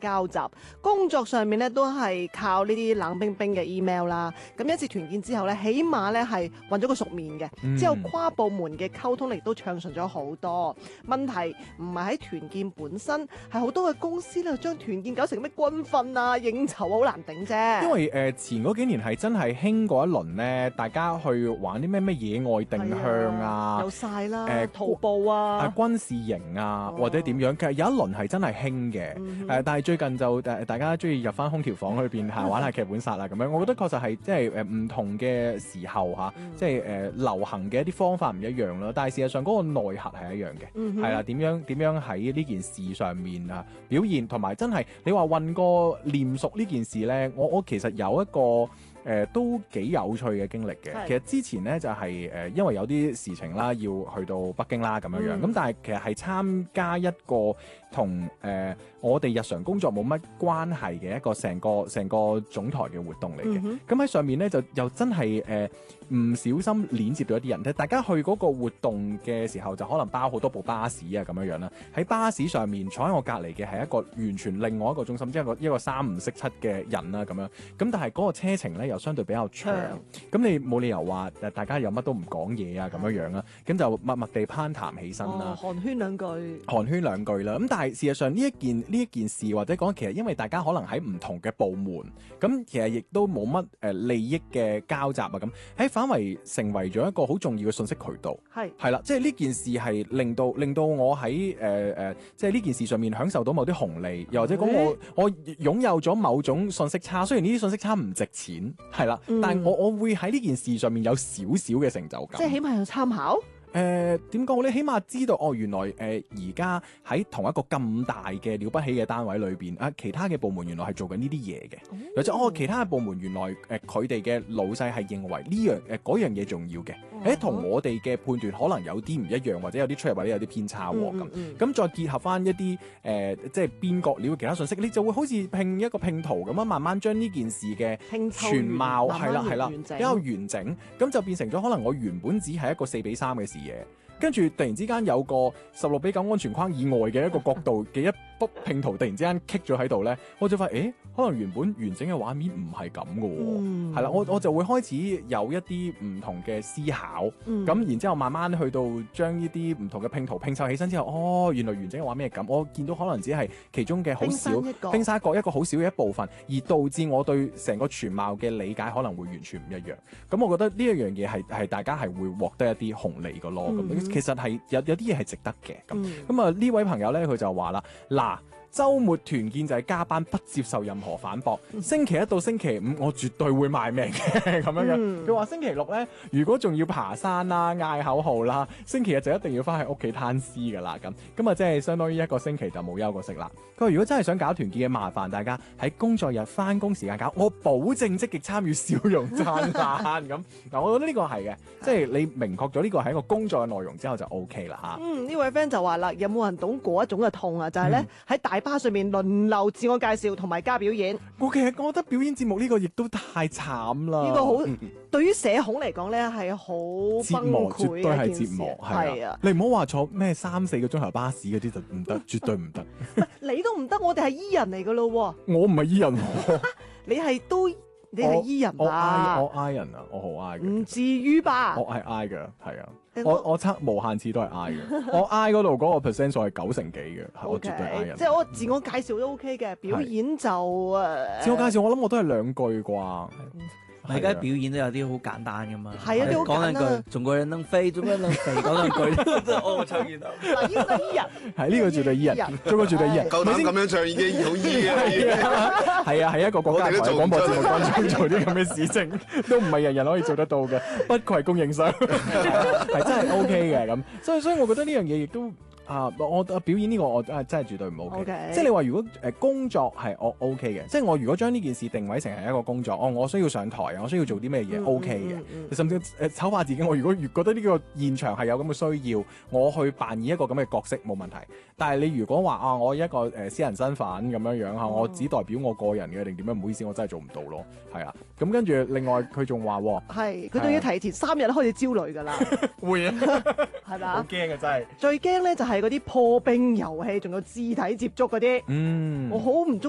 交集，工作上面咧都係靠呢啲冷冰冰嘅 email 啦。咁一次團建之後咧，起碼咧係混咗個熟面嘅，之後跨部門嘅溝通力都暢順咗好多。問題唔係喺團建本身，係好多嘅公司咧將團建搞成咩軍訓啊、應酬好難頂啫。 因為前嗰幾年係真係興過一輪咧，大家去玩啲咩野外定向啊， 有晒啦，徒步啊， 軍事營啊，或者點樣，其實有一輪係真係興嘅。但係最近就大家中意入翻空調房裏邊玩下劇本殺啦咁樣，我覺得確實係即係唔同嘅時候嚇，即係流行嘅一啲方法唔一樣啦。但係事實上嗰個內核係一樣嘅，係啦，點樣喺呢件事上面啊表現，同埋真係你話混過練熟呢件事咧，我其實有一個都幾有趣嘅經歷嘅。其實之前咧就係因為有啲事情啦，要去到北京啦咁樣，咁但係其實係參加一個同我哋日常工作冇乜關係嘅一個成個總台嘅活動嚟嘅。咁喺上面咧就又真係唔小心連接到一啲人，大家去嗰個活動嘅時候就可能包好多部巴士啊咁樣啦。喺巴士上面坐喺我隔離嘅係一個完全另外一個中心，即係一個三唔識七嘅人啦咁樣。咁但係嗰個車程咧又相對比較長，咁你冇理由話大家有乜都唔講嘢啊咁樣啦，咁就默默地攀談起身啦， 寒暄兩句啦。咁但係事實上呢一件事或者講其實因為大家可能喺唔同嘅部門，咁其實亦都冇乜利益嘅交集啊，咁喺反為成為咗一個好重要嘅信息渠道，係啦，即係呢件事係令到我喺即係呢件事上面享受到某啲紅利，又或者講我擁有咗某種信息差，雖然呢啲信息差唔值錢，係啦，但係我會喺呢件事上面有少少嘅成就感， 即係起碼有參考。 點講？你起碼知道原來而家喺同一個咁大嘅了不起嘅單位裏邊其他嘅部門原來係做緊呢啲嘢嘅，或者其他嘅部門原來佢哋嘅老細係認為呢樣嗰樣嘢重要嘅，同我哋嘅判斷可能有啲唔一樣，或者有啲出入，或者有啲偏差喎咁再結合翻一啲即係邊角料嘅其他信息，你就會好似拼一個拼圖咁樣，慢慢將呢件事嘅全貌係啦比較完整，咁就變成咗可能我原本只係一個4:3嘅事嘢，跟住突然之間有個16:9安全框以外嘅一個角度嘅一幅拼圖突然之間棘咗喺度咧，我就發現可能原本完整嘅畫面唔係咁嘅喎，係啦，我就會開始有一啲唔同嘅思考，咁然之後慢慢去到將呢啲唔同嘅拼圖拼湊起身之後，原來完整嘅畫面係咁，我見到可能只係其中嘅好少冰山一個好少嘅一部分，而導致我對成個全貌嘅理解可能會完全唔一樣。咁我覺得呢一樣嘢係大家係會獲得一啲紅利嘅咯。咁其實係有啲嘢係值得嘅。咁啊呢位朋友咧佢就話啦，嗱，週末團建就係加班，不接受任何反駁。星期一到星期五我絕對會賣命嘅咁樣。佢話星期六咧，如果仲要爬山啦、嗌口號啦，星期日就一定要翻去屋企攤屍噶啦咁啊，即係相當於一個星期就冇休過息啦。佢話如果真係想搞團建嘅，麻煩大家喺工作日翻工時間搞，我保證積極參與，笑容燦爛咁。嗱，我覺得呢個係嘅，即係你明確咗呢個係一個工作嘅內容之後就 OK 啦嚇。 呢位 friend 就話啦，有冇人懂嗰一種嘅痛啊？就係咧喺大巴上面輪流自我介紹同埋加表演。 其實我覺得表演節目呢個亦都太慘啦。 呢個好對於社恐嚟講咧係好崩潰嘅一件事。絕對係折磨，係啊！ 你唔好話坐咩3-4個鐘頭巴士嗰啲就唔得，絕對唔得。 你都唔得，我哋係 E 人嚟噶咯喎。 我唔係 E 人， 你係 E 人吧？ 我 I 人啊，我好 I 嘅。 唔至於吧？ 我係 I 嘅，係啊。我測無限次都係 I 嘅，我 I 嗰度嗰個 percent 數係9成幾嘅，我絕對 I 人。 即係我自我介紹都 OK 嘅，表演就自我介紹我諗我都係2句啩。 而家表演都有啲好簡單噶嘛， 係啊，啲好簡單。 講兩句，中國人能飛，中國人能飛，講兩句真係我唱完啦。 嗱，呢個 E 人， 係呢個絕對 E 人，中國絕對 E 人。 夠膽咁樣唱已經好 E 嘅。 係啊，係一個國家台廣播節目當中做啲咁嘅事情，都唔係人人可以做得到嘅，不愧供應商，係真係 OK 嘅咁。所以我覺得呢樣嘢亦都。我表演呢個我真係絕對唔 OK。即係你話如果工作係我 OK 嘅，即係我如果將呢件事定位成係一個工作，我需要上台啊，我需要做啲咩嘢 OK 嘅，甚至醜化自己。我如果覺得呢個現場係有咁嘅需要，我去扮演一個咁嘅角色冇問題。但係你如果話我一個私人身份咁樣樣我只代表我個人嘅定點樣，唔好意思，我真係做唔到咯。係啊，咁跟住另外佢仲話係佢仲要提前3日開始焦慮㗎啦， 會啊， 係咪？ 好驚啊，真係。 最驚咧就係嗰啲破冰遊戲，仲有肢體接觸嗰啲。我好唔中